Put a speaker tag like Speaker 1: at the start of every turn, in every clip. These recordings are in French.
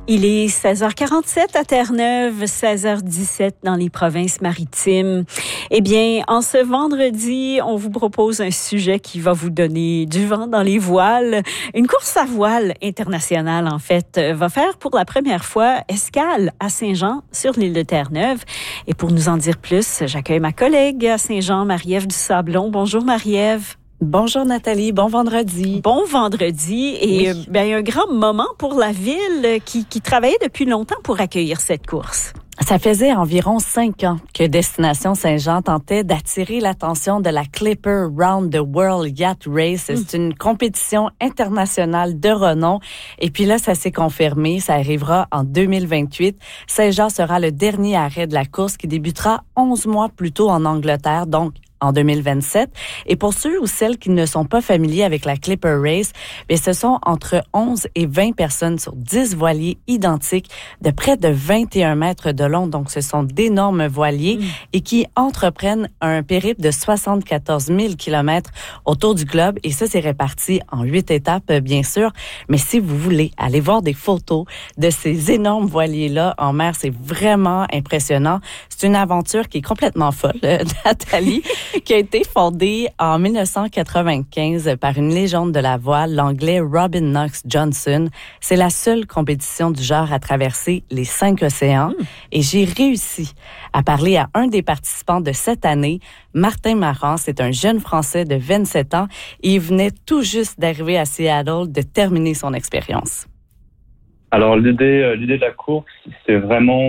Speaker 1: Il est 16h47 à Terre-Neuve, 16h17 dans les provinces maritimes. Eh bien, en ce vendredi, on vous propose un sujet qui va vous donner du vent dans les voiles. Une course à voile internationale, en fait, va faire pour la première fois escale à Saint-Jean sur l'île de Terre-Neuve. Et pour nous en dire plus, j'accueille ma collègue à Saint-Jean, Marie-Ève Dusablon. Bonjour Marie-Ève.
Speaker 2: Bonjour Nathalie, bon vendredi.
Speaker 1: Bon vendredi et un grand moment pour la ville qui travaillait depuis longtemps pour accueillir cette course.
Speaker 2: Ça faisait environ 5 ans que Destination Saint-Jean tentait d'attirer l'attention de la Clipper Round the World Yacht Race. C'est une compétition internationale de renom. Et puis là, ça s'est confirmé. Ça arrivera en 2028. Saint-Jean sera le dernier arrêt de la course qui débutera 11 mois plus tôt en Angleterre, donc en 2027. Et pour ceux ou celles qui ne sont pas familiers avec la Clipper Race, bien, ce sont entre 11 et 20 personnes sur 10 voiliers identiques de près de 21 mètres de long. Donc, ce sont d'énormes voiliers et qui entreprennent un périple de 74 000 kilomètres autour du globe. Et ça, c'est réparti en 8 étapes, bien sûr. Mais si vous voulez aller voir des photos de ces énormes voiliers-là en mer, c'est vraiment impressionnant. C'est une aventure qui est complètement folle, Nathalie, qui a été fondée en 1995 par une légende de la voile, l'anglais Robin Knox Johnson. C'est la seule compétition du genre à traverser les 5 océans. Et j'ai réussi à parler à un des participants de cette année, Martin Marant. C'est un jeune Français de 27 ans et il venait tout juste d'arriver à Seattle de terminer son expérience.
Speaker 3: Alors l'idée de la course, c'est vraiment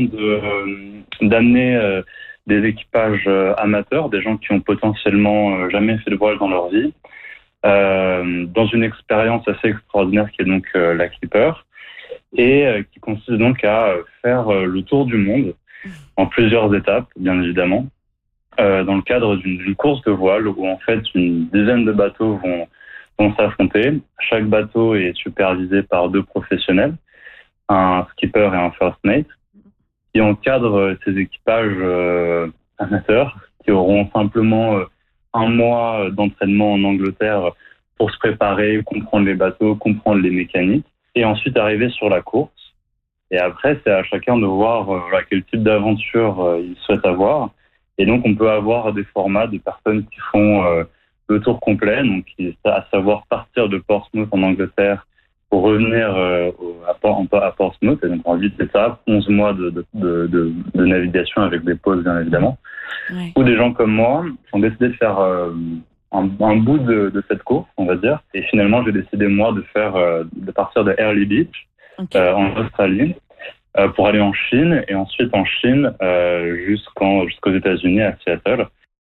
Speaker 3: d'amener des équipages amateurs, des gens qui ont potentiellement jamais fait de voile dans leur vie, dans une expérience assez extraordinaire qui est donc la Clipper, et qui consiste donc à faire le tour du monde en plusieurs étapes, bien évidemment, dans le cadre d'une course de voile où en fait une dizaine de bateaux vont s'affronter. Chaque bateau est supervisé par 2 professionnels, un skipper et un first mate, qui encadrent ces équipages amateurs, qui auront simplement 1 mois d'entraînement en Angleterre pour se préparer, comprendre les bateaux, comprendre les mécaniques, et ensuite arriver sur la course. Et après, c'est à chacun de voir quel type d'aventure il souhaite avoir. Et donc, on peut avoir des formats de personnes qui font le tour complet, donc à savoir partir de Portsmouth en Angleterre pour revenir à Portsmouth, et donc en 8 étapes, 11 mois de navigation avec des pauses bien évidemment. Ouais. Ou des gens comme moi qui ont décidé de faire un bout de cette course, on va dire, et finalement j'ai décidé moi de partir de Early Beach, en Australie, pour aller en Chine, et ensuite en Chine jusqu'aux États-Unis à Seattle.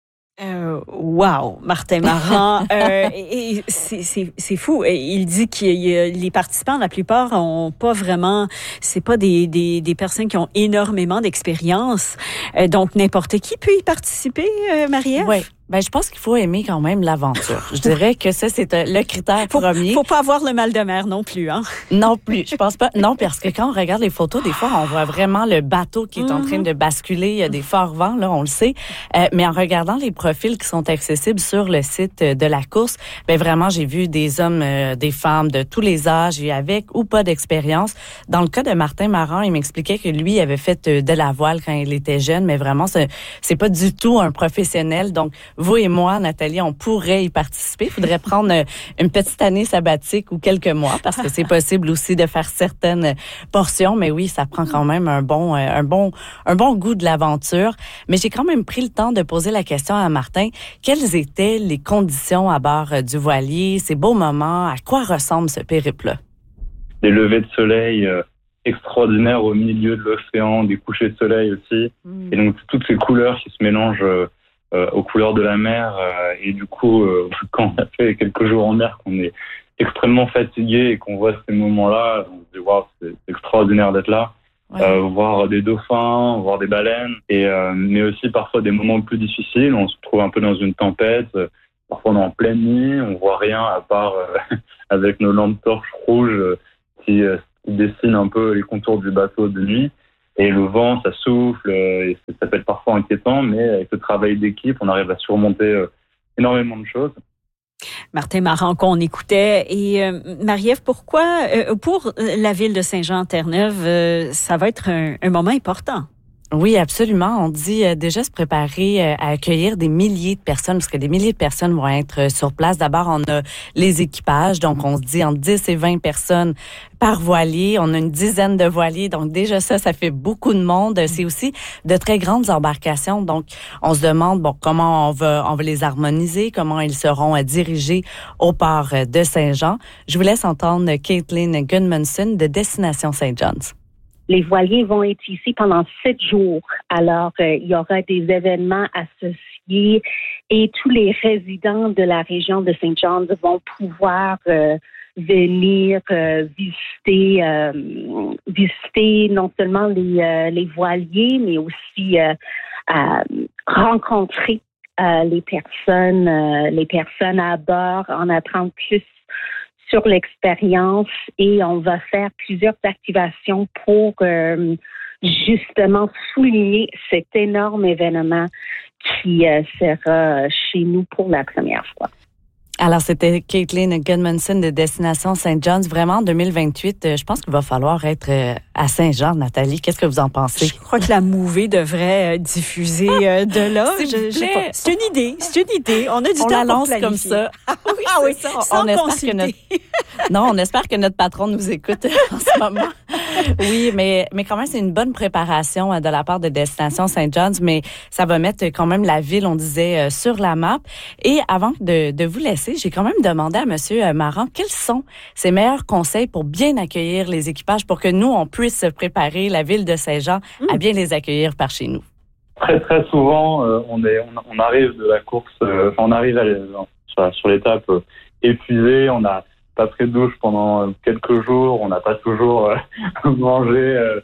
Speaker 1: Wow, Martin Marant, et c'est fou. Il dit que les participants, la plupart, ont pas vraiment, c'est pas des personnes qui ont énormément d'expérience. Donc n'importe qui peut y participer, Marie-Ève?
Speaker 2: Oui. Ben, je pense qu'il faut aimer quand même l'aventure. Je dirais que ça, c'est le critère premier.
Speaker 1: Faut pas avoir le mal de mer non plus, hein?
Speaker 2: Non plus. Je pense pas. Non, parce que quand on regarde les photos, des fois, on voit vraiment le bateau qui est en train de basculer. Il y a des forts vents, là, on le sait. Mais en regardant les profils qui sont accessibles sur le site de la course, ben, vraiment, j'ai vu des hommes, des femmes de tous les âges et avec ou pas d'expérience. Dans le cas de Martin Marant, il m'expliquait que lui avait fait de la voile quand il était jeune, mais vraiment, c'est pas du tout un professionnel. Donc, vous et moi, Nathalie, on pourrait y participer. Il faudrait prendre une petite année sabbatique ou quelques mois parce que c'est possible aussi de faire certaines portions. Mais oui, ça prend quand même un bon goût de l'aventure. Mais j'ai quand même pris le temps de poser la question à Martin. Quelles étaient les conditions à bord du voilier, ces beaux moments? À quoi ressemble ce périple-là?
Speaker 3: Des levées de soleil extraordinaires au milieu de l'océan, des couchers de soleil aussi. Et donc, toutes ces couleurs qui se mélangent aux couleurs de la mer, et du coup quand on a fait quelques jours en mer, qu'on est extrêmement fatigué et qu'on voit ces moments-là, on se dit waouh, c'est extraordinaire d'être là. Voir des dauphins, voir des baleines, et mais aussi parfois des moments plus difficiles. On se trouve un peu dans une tempête, parfois on est en pleine nuit, on voit rien à part avec nos lampes torches rouges qui dessinent un peu les contours du bateau de nuit. Et le vent, ça souffle, et ça peut être parfois inquiétant, mais avec le travail d'équipe, on arrive à surmonter énormément de choses.
Speaker 1: Martin Marant qu'on écoutait. Et Marie-Ève, pourquoi, pour la ville de Saint-Jean-Terre-Neuve, ça va être un moment important?
Speaker 2: Oui, absolument. On dit déjà se préparer à accueillir des milliers de personnes, parce que des milliers de personnes vont être sur place. D'abord, on a les équipages, donc on se dit entre 10 et 20 personnes par voilier. On a une dizaine de voiliers, donc déjà ça fait beaucoup de monde. C'est aussi de très grandes embarcations, donc on se demande comment on va les harmoniser, comment ils seront dirigés au port de Saint-Jean. Je vous laisse entendre Caitlin Gunmanson de Destination St. John's.
Speaker 4: Les voiliers vont être ici pendant 7 jours. Alors, il y aura des événements associés et tous les résidents de la région de St. John's vont pouvoir venir visiter non seulement les voiliers, mais aussi rencontrer les personnes à bord, en apprendre plus sur l'expérience, et on va faire plusieurs activations pour justement souligner cet énorme événement qui sera chez nous pour la première fois.
Speaker 2: Alors, c'était Caitlin Gunmanson de Destination St. John's. Vraiment, en 2028, je pense qu'il va falloir être à Saint-Jean, Nathalie. Qu'est-ce que vous en pensez?
Speaker 1: Je crois que la mouvée devrait diffuser de là. C'est une idée. On a du temps pour planifier.
Speaker 2: Comme ça.
Speaker 1: Oui, ça. Sans consulter.
Speaker 2: On espère que notre patron nous écoute en ce moment. Oui, mais quand même, c'est une bonne préparation de la part de Destination St. John's, mais ça va mettre quand même la ville, on disait, sur la map. Et avant de vous laisser, j'ai quand même demandé à Monsieur Marant quels sont ses meilleurs conseils pour bien accueillir les équipages, pour que nous, on puisse préparer la ville de Saint-Jean à bien les accueillir par chez nous.
Speaker 3: Très, très souvent, on arrive de la course, on arrive sur l'étape épuisé, on n'a pas pris de douche pendant quelques jours, on n'a pas toujours mangé.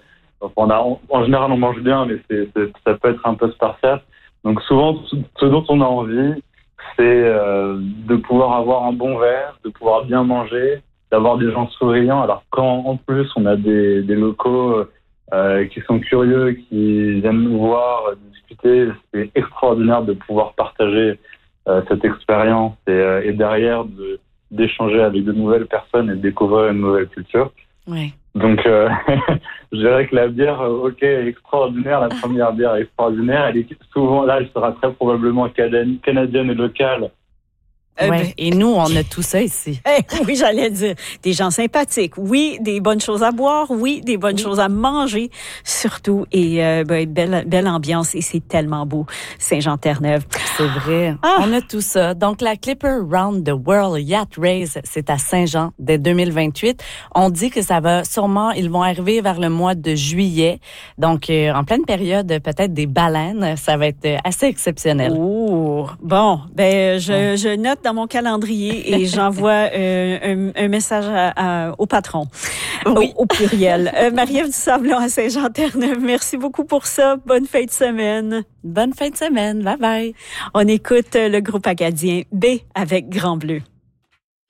Speaker 3: En général, on mange bien, mais ça peut être un peu spartiate. Donc souvent, ce dont on a envie, c'est de pouvoir avoir un bon verre, de pouvoir bien manger, d'avoir des gens souriants. Alors quand en plus on a des locaux qui sont curieux, qui viennent nous voir, discuter, c'est extraordinaire de pouvoir partager cette expérience et derrière d'échanger avec de nouvelles personnes et de découvrir une nouvelle culture.
Speaker 2: Oui.
Speaker 3: Donc, je dirais que la bière, est extraordinaire. La première bière est extraordinaire. Elle est souvent là, elle sera très probablement canadienne et locale.
Speaker 2: Ouais. Et nous, on a tout ça ici.
Speaker 1: Oui, j'allais dire. Des gens sympathiques. Oui, des bonnes choses à boire. Oui, des bonnes choses à manger. Surtout. Et belle ambiance. Et c'est tellement beau, Saint-Jean-Terre-Neuve.
Speaker 2: C'est vrai. On a tout ça. Donc, la Clipper Round the World Yacht Race, c'est à Saint-Jean dès 2028. On dit que ça va sûrement, ils vont arriver vers le mois de juillet. Donc, en pleine période, peut-être des baleines. Ça va être assez exceptionnel.
Speaker 1: Oh, bon. Je note dans mon calendrier et j'envoie un message au patron, au pluriel. Marie-Ève Dusablon à Saint-Jean-Terre-Neuve, merci beaucoup pour ça. Bonne fin de semaine.
Speaker 2: Bonne fin de semaine. Bye bye.
Speaker 1: On écoute le groupe acadien B avec Grand Bleu.